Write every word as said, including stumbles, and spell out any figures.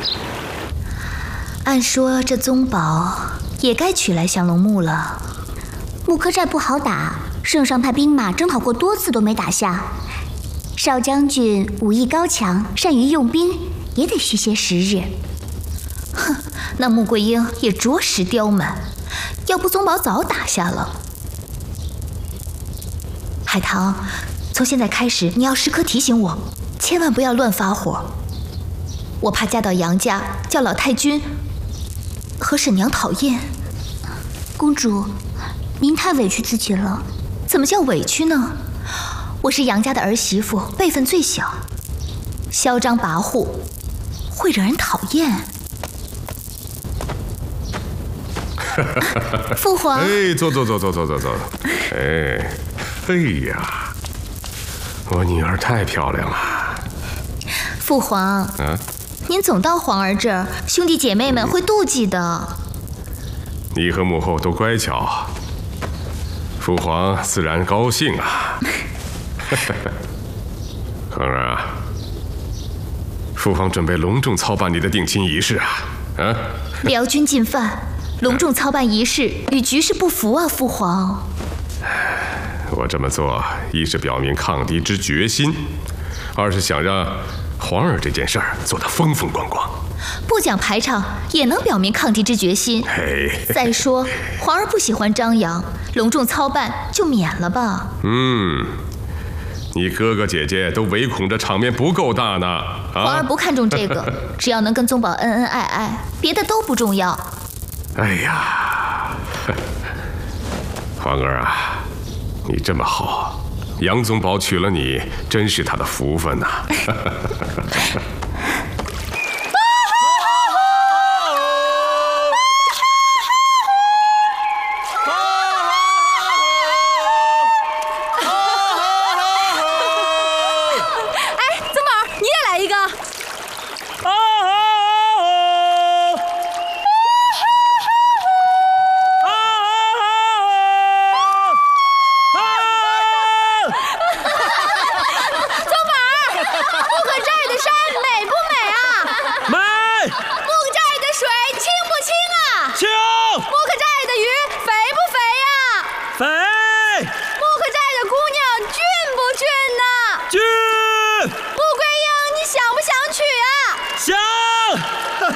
按说这宗保也该取来降龙木了。 木柯寨不好打，圣上派兵马征讨过多次都没打下。少将军武艺高强，善于用兵，也得需些时日。 哼，那穆桂英也着实刁蛮，要不宗保早打下了。海棠，从现在开始，你要时刻提醒我，千万不要乱发火。我怕嫁到杨家，叫老太君和婶娘讨厌。 公主，您太委屈自己了。 怎么叫委屈呢？我是杨家的儿媳妇，辈分最小，嚣张跋扈，会惹人讨厌。父皇， 哎，坐坐坐坐坐坐坐。哎，哎呀，我女儿太漂亮了。 父皇， 啊， 您总到皇儿这儿，兄弟姐妹们会妒忌的。 你和母后都乖巧，父皇自然高兴啊。恒儿啊，父皇准备隆重操办你的定亲仪式啊！啊， 辽军进犯，隆重操办仪式与局势不符啊，父皇。 我这么做，一是表明抗敌之决心，二是想让皇儿这件事儿做得风风光光。 不讲排场也能表明抗敌之决心。 嘿， 再说，皇儿不喜欢张扬，隆重操办就免了吧。 嗯，你哥哥姐姐都唯恐这场面不够大呢。啊、 皇儿不看重这个，只要能跟宗保恩恩爱爱，别的都不重要。 哎呀，皇儿啊，你这么好，杨宗保娶了你，真是他的福分呐、